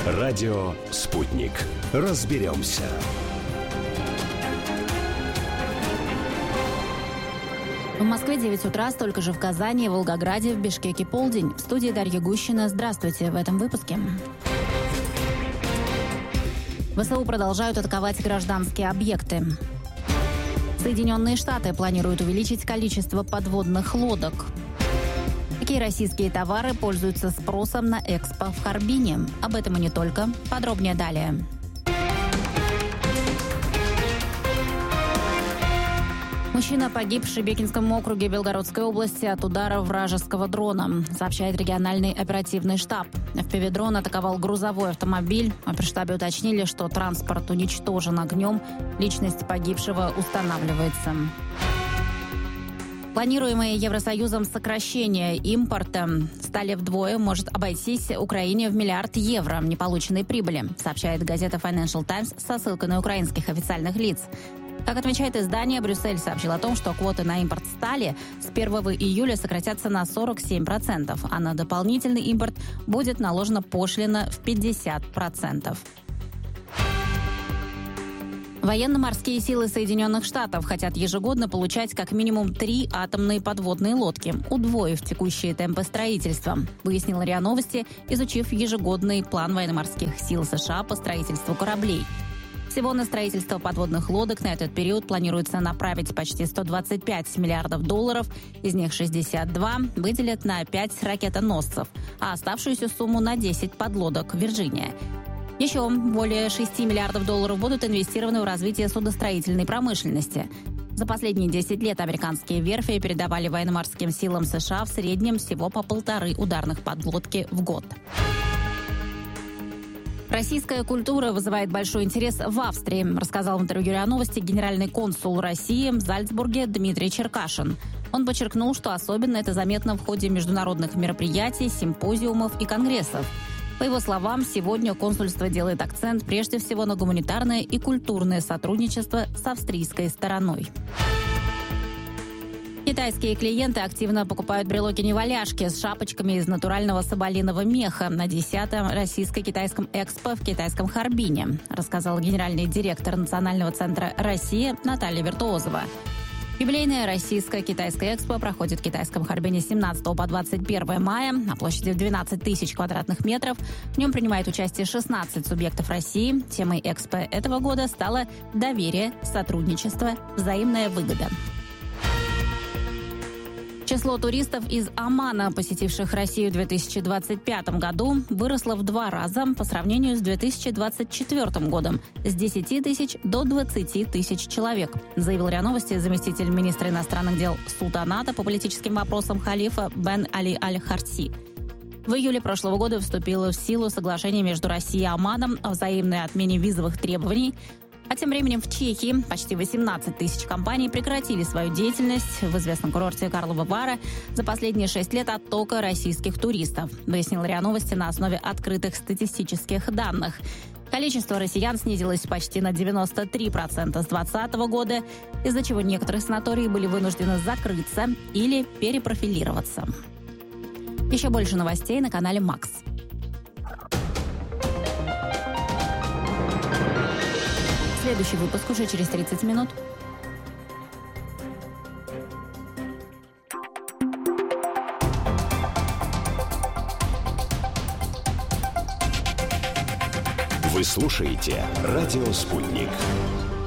Радио «Спутник». Разберемся. В Москве 9 утра, столько же в Казани, Волгограде, в Бишкеке полдень. В студии Дарья Гущина. Здравствуйте в этом выпуске. ВСУ продолжают атаковать гражданские объекты. Соединенные Штаты планируют увеличить количество подводных лодок. Какие российские товары пользуются спросом на экспо в Харбине? Об этом и не только. Подробнее далее. Мужчина погиб в Шебекинском округе Белгородской области от удара вражеского дрона, сообщает региональный оперативный штаб. FPV-дрон атаковал грузовой автомобиль. В оперштабе уточнили, что транспорт уничтожен огнем. Личность погибшего устанавливается. Планируемое Евросоюзом сокращение импорта стали вдвое может обойтись Украине в миллиард евро неполученной прибыли, сообщает газета Financial Times со ссылкой на украинских официальных лиц. Как отмечает издание, Брюссель сообщил о том, что квоты на импорт стали с 1 июля сократятся на 47%, а на дополнительный импорт будет наложена пошлина в 50%. Военно-морские силы Соединенных Штатов хотят ежегодно получать как минимум 3 атомные подводные лодки, удвоив текущие темпы строительства, выяснила РИА Новости, изучив ежегодный план военно-морских сил США по строительству кораблей. Всего на строительство подводных лодок на этот период планируется направить почти $125 миллиардов, из них 62 выделят на 5 ракетоносцев, а оставшуюся сумму на 10 подлодок «Вирджиния». Еще более $6 миллиардов будут инвестированы в развитие судостроительной промышленности. За последние 10 лет американские верфи передавали военно-морским силам США в среднем всего по 1,5 ударных подлодки в год. Российская культура вызывает большой интерес в Австрии, рассказал в интервью РИА Новости генеральный консул России в Зальцбурге Дмитрий Черкашин. Он подчеркнул, что особенно это заметно в ходе международных мероприятий, симпозиумов и конгрессов. По его словам, сегодня консульство делает акцент прежде всего на гуманитарное и культурное сотрудничество с австрийской стороной. Китайские клиенты активно покупают брелоки-неваляшки с шапочками из натурального соболиного меха на 10-м российско-китайском экспо в китайском Харбине, рассказал генеральный директор Национального центра «Россия» Наталья Виртуозова. Юбилейная российско-китайская экспо проходит в китайском Харбине с 17 по 21 мая на площади в 12 тысяч квадратных метров. В нем принимает участие 16 субъектов России. Темой экспо этого года стало «Доверие, сотрудничество, взаимная выгода». Число туристов из Омана, посетивших Россию в 2025 году, выросло в 2 раза по сравнению с 2024 годом – с 10 тысяч до 20 тысяч человек, заявил РИА Новости заместитель министра иностранных дел Султаната по политическим вопросам халифа Бен Али Аль-Харси. В июле прошлого года вступило в силу соглашение между Россией и Оманом о взаимной отмене визовых требований. А тем временем в Чехии почти 18 тысяч компаний прекратили свою деятельность в известном курорте Карлова Вара за последние 6 лет оттока российских туристов, выяснил РИА Новости на основе открытых статистических данных. Количество россиян снизилось почти на 93% с 2020 года, из-за чего некоторые санатории были вынуждены закрыться или перепрофилироваться. Еще больше новостей на канале Макс. Следующий выпуск уже через 30 минут. Вы слушаете «Радио Спутник».